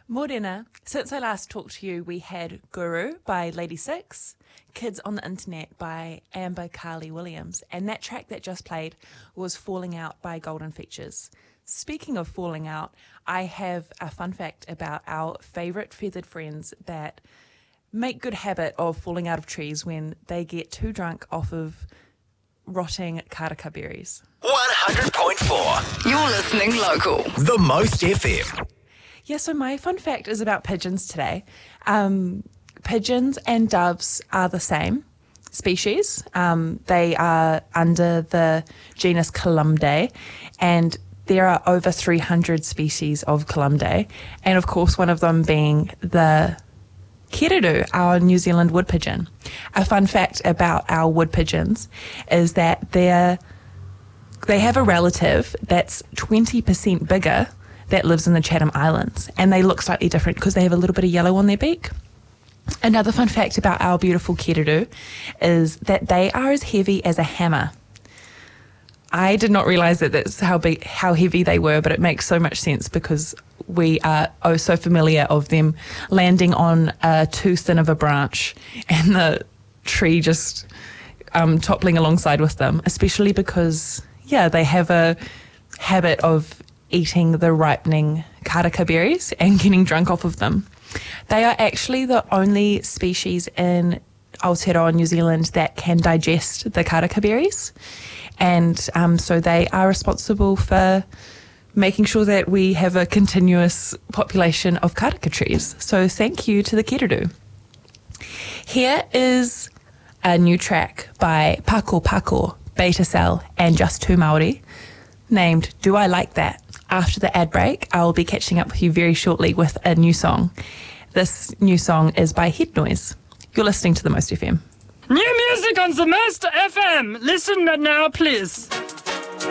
Morena, since I last talked to you, we had Guru by Lady Six, Kids on the Internet by Amber Carly Williams, and that track that just played was Falling Out by Golden Features. Speaking of falling out, I have a fun fact about our favourite feathered friends that make good habit of falling out of trees when they get too drunk off of rotting karaka berries. 100.4. You're listening local. The Most FM. Yeah, so my fun fact is about pigeons today. Pigeons and doves are the same species. They are under the genus Columbidae, and there are over 300 species of Columbidae, and of course one of them being the Kereru, our New Zealand wood pigeon. A fun fact about our wood pigeons is that they have a relative that's 20% bigger that lives in the Chatham Islands, and they look slightly different because they have a little bit of yellow on their beak. Another fun fact about our beautiful Kereru is that they are as heavy as a hammer. I did not realise that that's how heavy they were, but it makes so much sense because we are so familiar of them landing on a too thin of a branch and the tree just toppling alongside with them, especially because, they have a habit of eating the ripening karaka berries and getting drunk off of them. They are actually the only species in Aotearoa, New Zealand, that can digest the karaka berries. And so they are responsible for making sure that we have a continuous population of karaka trees. So thank you to the Kereru. Here is a new track by Pako Pako, Beta Cell, and Just Two Māori, named Do I Like That? After the ad break, I will be catching up with you very shortly with a new song. This new song is by Head Noise. You're listening to The Most FM. New music on The Most FM. Listen now, please.